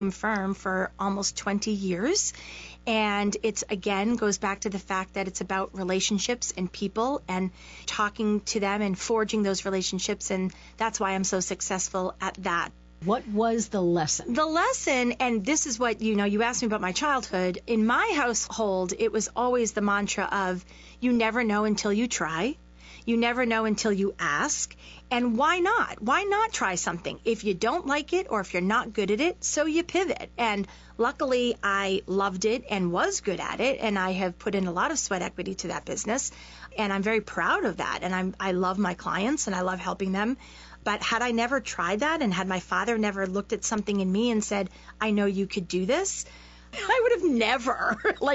firm for almost 20 years. And it's, again, goes back to the fact that it's about relationships and people and talking to them and forging those relationships. And that's why I'm so successful at that. What was the lesson? The lesson, and this is what, you asked me about my childhood. In my household, it was always the mantra of, you never know until you try. You never know until you ask. And why not? Why not try something? If you don't like it or if you're not good at it, so you pivot. And luckily, I loved it and was good at it. And I have put in a lot of sweat equity to that business. And I'm very proud of that. And I love my clients and I love helping them. But had I never tried that and had my father never looked at something in me and said, I know you could do this, I would have never,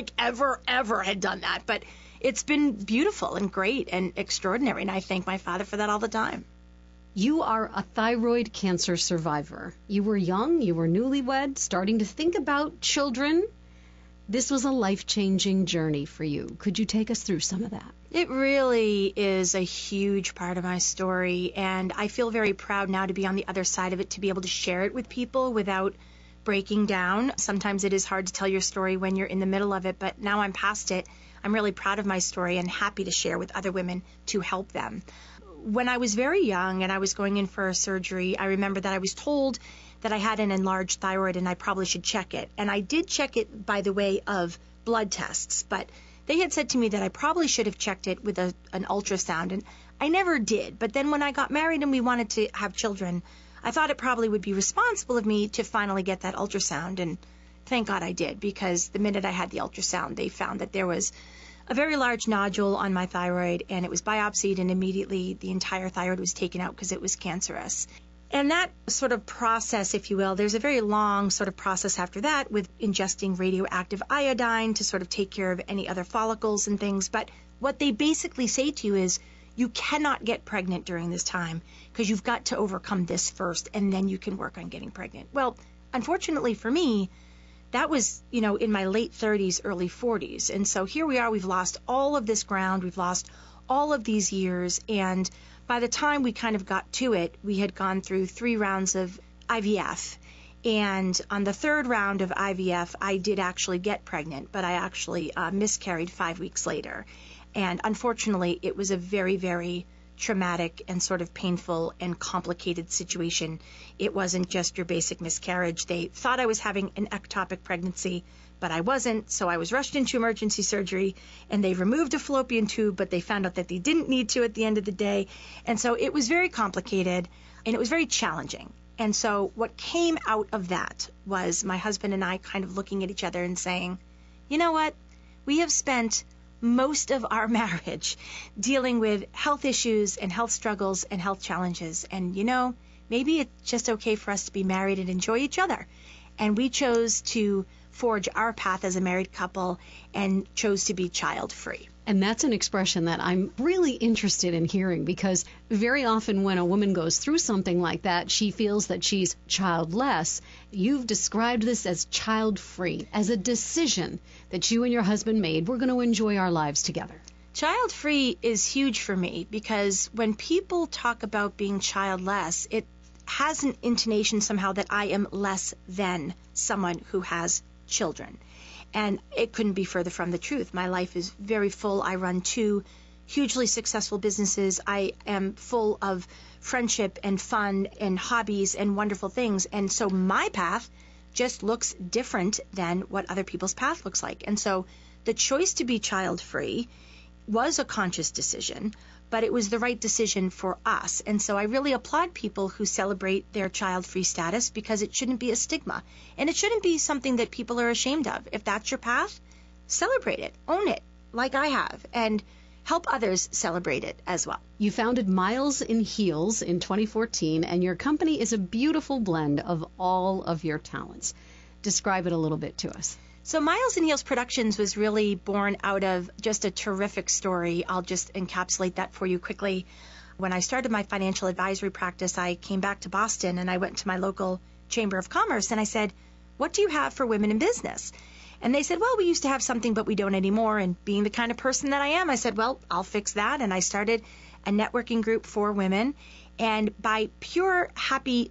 ever had done that. But it's been beautiful and great and extraordinary. And I thank my father for that all the time. You are a thyroid cancer survivor. You were young, you were newlywed, starting to think about children. This was a life-changing journey for you. Could you take us through some of that? It really is a huge part of my story, and I feel very proud now to be on the other side of it, to be able to share it with people without breaking down. Sometimes it is hard to tell your story when you're in the middle of it, but now I'm past it. I'm really proud of my story and happy to share with other women to help them. When I was very young and I was going in for a surgery, I remember that I was told that I had an enlarged thyroid and I probably should check it. And I did check it by the way of blood tests, but they had said to me that I probably should have checked it with an ultrasound, and I never did. But then when I got married and we wanted to have children, I thought it probably would be responsible of me to finally get that ultrasound, and thank God I did, because the minute I had the ultrasound, they found that there was a very large nodule on my thyroid, and it was biopsied, and immediately the entire thyroid was taken out because it was cancerous. And that sort of process, if you will, there's a very long sort of process after that with ingesting radioactive iodine to sort of take care of any other follicles and things. But what they basically say to you is, you cannot get pregnant during this time because you've got to overcome this first, and then you can work on getting pregnant. Well, unfortunately for me, that was, in my late 30s, early 40s. And so here we are, we've lost all of this ground, we've lost all of these years, and by the time we kind of got to it, we had gone through 3 rounds of IVF. And on the 3rd round of IVF, I did actually get pregnant, but I actually miscarried 5 weeks later. And unfortunately, it was a very, very traumatic and sort of painful and complicated situation. It wasn't just your basic miscarriage. They thought I was having an ectopic pregnancy, but I wasn't, so I was rushed into emergency surgery, and they removed a fallopian tube, but they found out that they didn't need to at the end of the day. And so it was very complicated, and it was very challenging. And so what came out of that was my husband and I kind of looking at each other and saying, you know what? We have spent most of our marriage dealing with health issues and health struggles and health challenges. And, maybe it's just okay for us to be married and enjoy each other. And we chose to forge our path as a married couple and chose to be child-free. And that's an expression that I'm really interested in hearing, because very often when a woman goes through something like that, she feels that she's childless. You've described this as child-free, as a decision that you and your husband made. We're going to enjoy our lives together. Child-free is huge for me, because when people talk about being childless, it has an intonation somehow that I am less than someone who has children. And it couldn't be further from the truth. My life is very full. I run 2 hugely successful businesses. I am full of friendship and fun and hobbies and wonderful things. And so my path just looks different than what other people's path looks like. And so the choice to be child-free was a conscious decision, but it was the right decision for us. And so I really applaud people who celebrate their child-free status, because it shouldn't be a stigma. And it shouldn't be something that people are ashamed of. If that's your path, celebrate it, own it, like I have, and help others celebrate it as well. You founded Miles in Heels in 2014, and your company is a beautiful blend of all of your talents. Describe it a little bit to us. So Miles in Heels Productions was really born out of just a terrific story. I'll just encapsulate that for you quickly. When I started my financial advisory practice, I came back to Boston and I went to my local Chamber of Commerce and I said, what do you have for women in business? And they said, well, we used to have something, but we don't anymore. And being the kind of person that I am, I said, well, I'll fix that. And I started a networking group for women. And by pure happy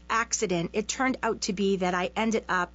accident, it turned out to be that I ended up